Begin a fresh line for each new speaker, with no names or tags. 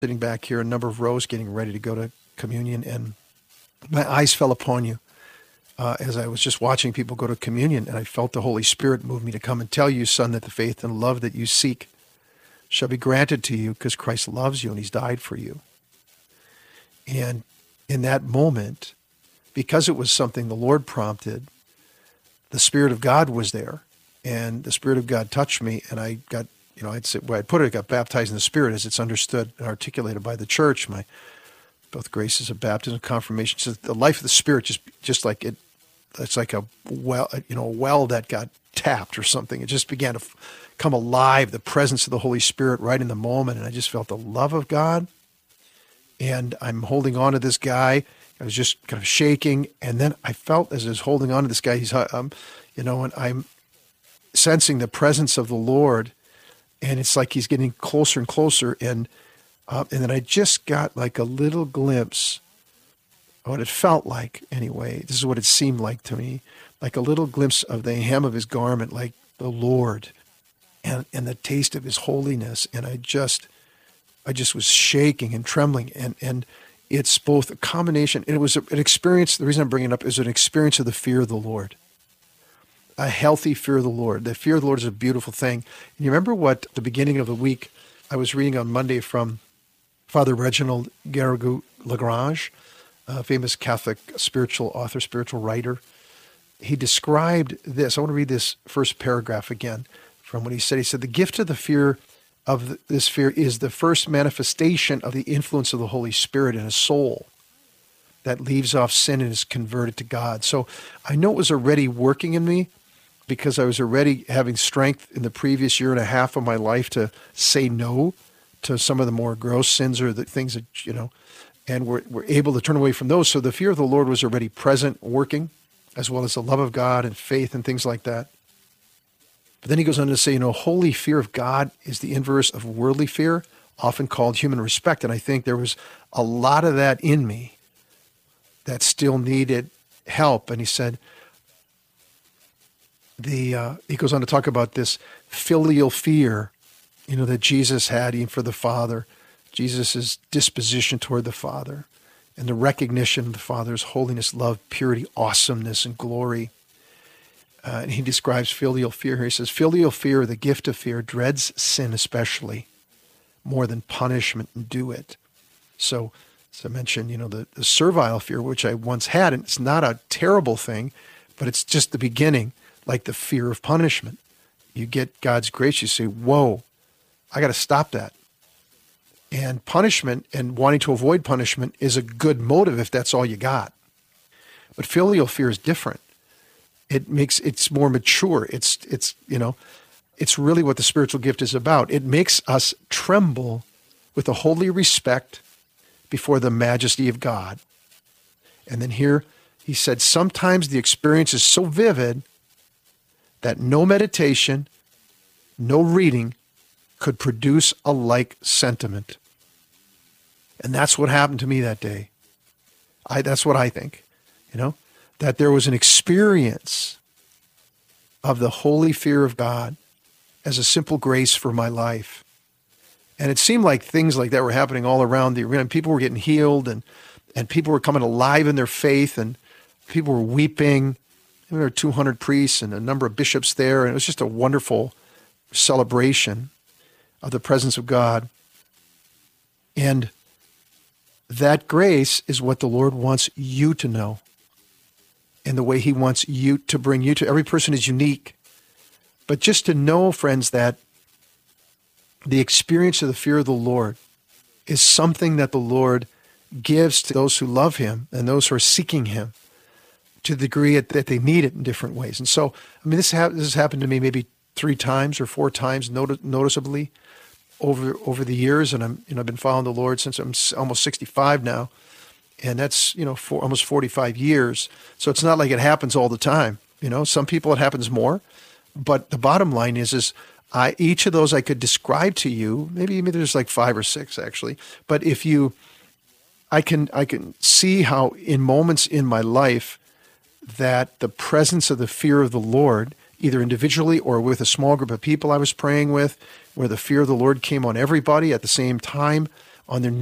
sitting back here, a number of rows getting ready to go to communion, and my eyes fell upon you as I was just watching people go to communion, and I felt the Holy Spirit move me to come and tell you, son, that the faith and love that you seek shall be granted to you because Christ loves you and he's died for you. And in that moment, because it was something the Lord prompted, the Spirit of God was there, and the Spirit of God touched me, and I got, I'd say, where I'd put it, I got baptized in the Spirit as it's understood and articulated by the church. My both graces of baptism and confirmation. So the life of the Spirit, just like it, it's like a well, a well that got tapped or something. It just began to come alive, the presence of the Holy Spirit right in the moment, and I just felt the love of God. And I'm holding on to this guy. I was just kind of shaking, and then I felt as I was holding on to this guy, and I'm sensing the presence of the Lord, and it's like he's getting closer and closer, and then I just got like a little glimpse of what it felt like. Anyway, this is what it seemed like to me, like a little glimpse of the hem of his garment, like the Lord, and the taste of his holiness, and I just was shaking and trembling, and it's both a combination, and it was an experience. The reason I'm bringing it up is an experience of the fear of the Lord, a healthy fear of the Lord. The fear of the Lord is a beautiful thing. And you remember what at the beginning of the week I was reading on Monday from Father Reginald Garrigou-Lagrange, a famous Catholic spiritual author, spiritual writer. He described this. I want to read this first paragraph again from what he said. He said, the gift of the fear of this fear is the first manifestation of the influence of the Holy Spirit in a soul that leaves off sin and is converted to God. So I know it was already working in me because I was already having strength in the previous year and a half of my life to say no to some of the more gross sins or the things that, and we're able to turn away from those. So the fear of the Lord was already present, working, as well as the love of God and faith and things like that. But then he goes on to say, holy fear of God is the inverse of worldly fear, often called human respect. And I think there was a lot of that in me that still needed help. And he said, he goes on to talk about this filial fear, that Jesus had even for the Father, Jesus' disposition toward the Father, and the recognition of the Father's holiness, love, purity, awesomeness, and glory. And he describes filial fear here. He says, filial fear, the gift of fear, dreads sin especially, more than punishment and do it. So, as I mentioned, the servile fear, which I once had, and it's not a terrible thing, but it's just the beginning, like the fear of punishment. You get God's grace, you say, whoa, I got to stop that. And punishment and wanting to avoid punishment is a good motive if that's all you got. But filial fear is different. It's more mature. It's really what the spiritual gift is about. It makes us tremble with a holy respect before the majesty of God. And then here he said, sometimes the experience is so vivid that no meditation, no reading could produce a like sentiment. And that's what happened to me that day. That's what I think, that there was an experience of the holy fear of God as a simple grace for my life. And it seemed like things like that were happening all around the arena. People were getting healed, and people were coming alive in their faith, and people were weeping. There were 200 priests and a number of bishops there, and it was just a wonderful celebration of the presence of God. And that grace is what the Lord wants you to know, and the way he wants you to bring you to. Every person is unique. But just to know, friends, that the experience of the fear of the Lord is something that the Lord gives to those who love him and those who are seeking him to the degree that they need it in different ways. And so, this has happened to me maybe 3 times or 4 times noticeably over the years. And I've been following the Lord since I'm almost 65 now. And that's, for almost 45 years. So it's not like it happens all the time. Some people it happens more. But the bottom line is each of those I could describe to you. Maybe there's like 5 or 6 actually. But I can see how in moments in my life that the presence of the fear of the Lord, either individually or with a small group of people I was praying with, where the fear of the Lord came on everybody at the same time, on their